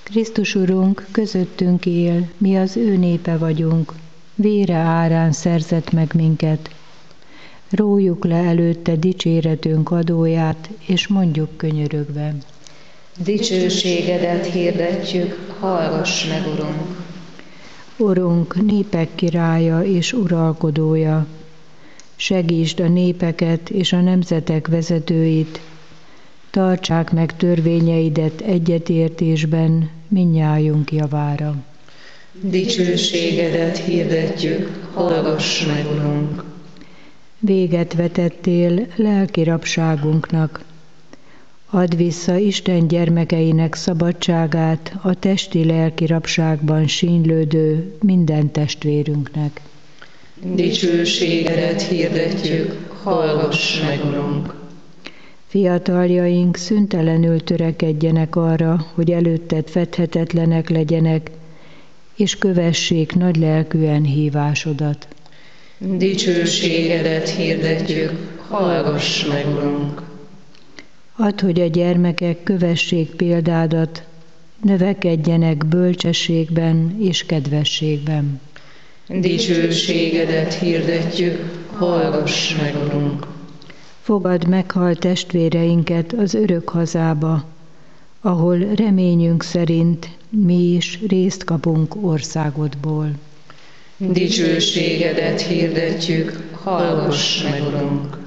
Krisztus Urunk közöttünk él, mi az ő népe vagyunk, vére árán szerzett meg minket. Rójuk le előtte dicséretünk adóját, és mondjuk könyörögve. Dicsőségedet hirdetjük, hallgass meg, Urunk! Urunk, népek királya és uralkodója, segítsd a népeket és a nemzetek vezetőit, tartsák meg törvényeidet egyetértésben mindnyájunk javára. Dicsőségedet hirdetjük, hallgass meg, Urunk! Véget vetettél lelki rabságunknak. Add vissza Isten gyermekeinek szabadságát a testi-lelki rabságban sínylődő minden testvérünknek. Dicsőségedet hirdetjük, hallgass meg, Urunk! Fiataljaink szüntelenül törekedjenek arra, hogy előtted fedhetetlenek legyenek, és kövessék nagylelkűen hívásodat. Dicsőségedet hirdetjük, hallgass meg, Urunk! Add, hogy a gyermekek kövessék példádat, növekedjenek bölcsességben és kedvességben. Dicsőségedet hirdetjük, hallgass meg, Urunk! Fogadd meghalt testvéreinket az örök hazába, ahol reményünk szerint mi is részt kapunk országodból. Dicsőségedet hirdetjük, hallgass meg, Urunk!